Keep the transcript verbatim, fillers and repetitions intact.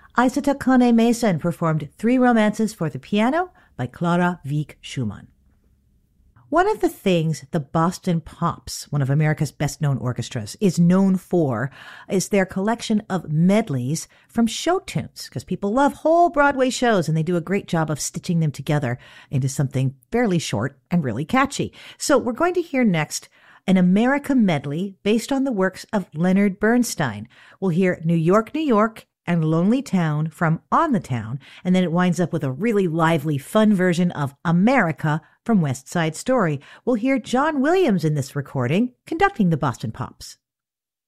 Isa Takane Mason performed Three Romances for the piano by Clara Wieck Schumann. One of the things the Boston Pops, one of America's best-known orchestras, is known for is their collection of medleys from show tunes, because people love whole Broadway shows, and they do a great job of stitching them together into something fairly short and really catchy. So we're going to hear next an America medley based on the works of Leonard Bernstein. We'll hear New York, New York, and Lonely Town from On the Town, and then it winds up with a really lively, fun version of America from West Side Story. We'll hear John Williams in this recording conducting the Boston Pops.